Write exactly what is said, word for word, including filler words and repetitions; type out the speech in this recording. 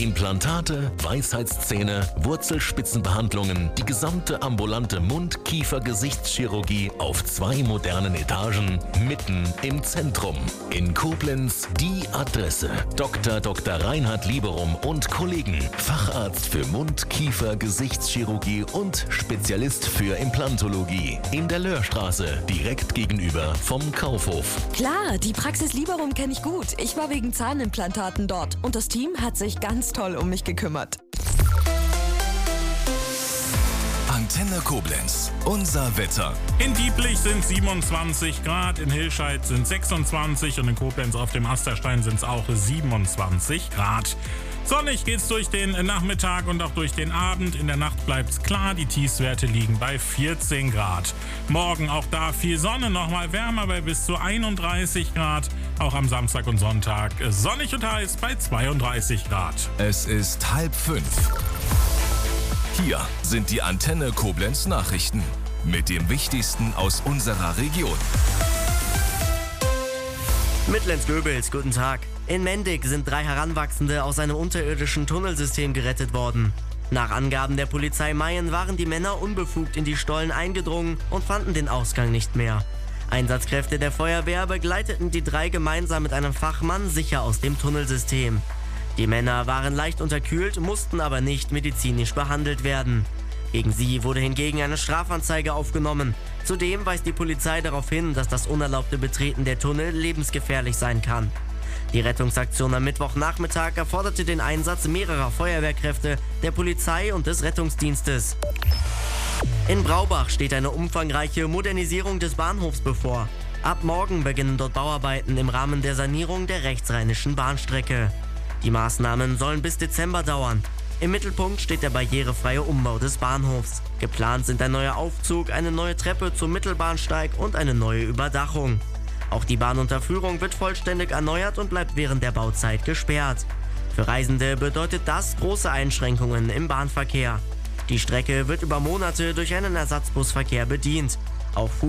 Implantate, Weisheitszähne, Wurzelspitzenbehandlungen, die gesamte ambulante Mund-, Kiefer-, Gesichtschirurgie auf zwei modernen Etagen, mitten im Zentrum. In Koblenz die Adresse. Doktor Doktor Reinhard Lieberum und Kollegen. Facharzt für Mund-, Kiefer-, Gesichtschirurgie und Spezialist für Implantologie. In der Löhrstraße, direkt gegenüber vom Kaufhof. Klar, die Praxis Lieberum kenne ich gut. Ich war wegen Zahnimplantaten dort und das Team hat sich ganz toll um mich gekümmert. Antenne Koblenz, unser Wetter. In Dieblich sind siebenundzwanzig Grad, in Hilscheid sind sechsundzwanzig und in Koblenz auf dem Asterstein sind es auch siebenundzwanzig Grad. Sonnig geht's durch den Nachmittag und auch durch den Abend. In der Nacht bleibt's klar, die Tiefstwerte liegen bei vierzehn Grad. Morgen auch da viel Sonne, nochmal wärmer bei bis zu einunddreißig Grad. Auch am Samstag und Sonntag sonnig und heiß bei zweiunddreißig Grad. Es ist halb fünf. Hier sind die Antenne Koblenz Nachrichten mit dem Wichtigsten aus unserer Region. Mitlenz-Göbels, guten Tag. In Mendig sind drei Heranwachsende aus einem unterirdischen Tunnelsystem gerettet worden. Nach Angaben der Polizei Mayen waren die Männer unbefugt in die Stollen eingedrungen und fanden den Ausgang nicht mehr. Einsatzkräfte der Feuerwehr begleiteten die drei gemeinsam mit einem Fachmann sicher aus dem Tunnelsystem. Die Männer waren leicht unterkühlt, mussten aber nicht medizinisch behandelt werden. Gegen sie wurde hingegen eine Strafanzeige aufgenommen. Zudem weist die Polizei darauf hin, dass das unerlaubte Betreten der Tunnel lebensgefährlich sein kann. Die Rettungsaktion am Mittwochnachmittag erforderte den Einsatz mehrerer Feuerwehrkräfte, der Polizei und des Rettungsdienstes. In Braubach steht eine umfangreiche Modernisierung des Bahnhofs bevor. Ab morgen beginnen dort Bauarbeiten im Rahmen der Sanierung der rechtsrheinischen Bahnstrecke. Die Maßnahmen sollen bis Dezember dauern. Im Mittelpunkt steht der barrierefreie Umbau des Bahnhofs. Geplant sind ein neuer Aufzug, eine neue Treppe zum Mittelbahnsteig und eine neue Überdachung. Auch die Bahnunterführung wird vollständig erneuert und bleibt während der Bauzeit gesperrt. Für Reisende bedeutet das große Einschränkungen im Bahnverkehr. Die Strecke wird über Monate durch einen Ersatzbusverkehr bedient. Auch